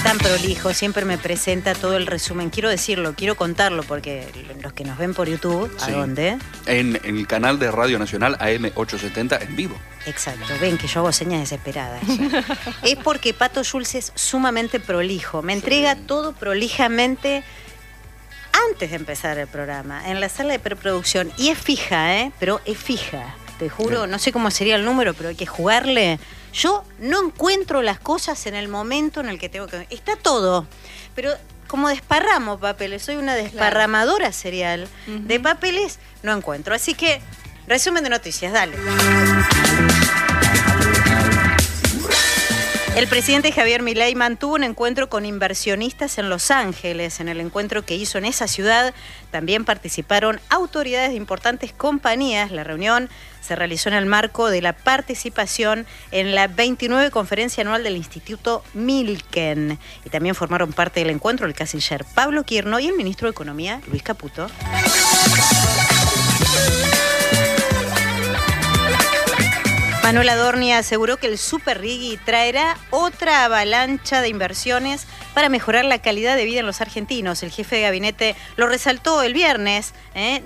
tan prolijo, siempre me presenta todo el resumen. Quiero decirlo, quiero contarlo, porque los que nos ven por YouTube, ¿a dónde? En el canal de Radio Nacional AM870 en vivo. Exacto, ven que yo hago señas desesperadas. Es porque Pato Schulz es sumamente prolijo, me entrega todo prolijamente antes de empezar el programa, en la sala de preproducción. Y es fija, pero es fija. Te juro, no sé cómo sería el número, pero hay que jugarle. Yo no encuentro las cosas en el momento en el que tengo que... Está todo, pero como desparramo papeles, soy una desparramadora serial de papeles, no encuentro. Así que, resumen de noticias, dale. El presidente Javier Milei mantuvo un encuentro con inversionistas en Los Ángeles. En el encuentro que hizo en esa ciudad también participaron autoridades de importantes compañías. La reunión se realizó en el marco de la participación en la 29 conferencia anual del Instituto Milken. Y también formaron parte del encuentro el canciller Pablo Quirno y el ministro de Economía, Luis Caputo. Manuel Adorni aseguró que el Super Riggi traerá otra avalancha de inversiones para mejorar la calidad de vida en los argentinos. El jefe de gabinete lo resaltó el viernes,